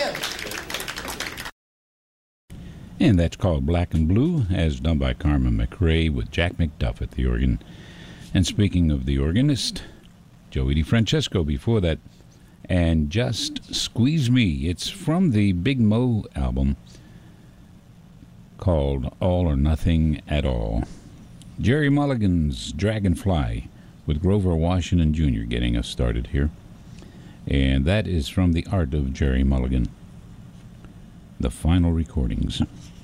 And that's called Black and Blue, as done by Carmen McRae with Jack McDuff at the organ. And speaking of the organist, Joey DeFrancesco before that. And Just Squeeze Me. It's from the Big Mo album called All or Nothing at All. Jerry Mulligan's Dragonfly with Grover Washington Jr. getting us started here. And that is from The Art of Jerry Mulligan. The final recordings.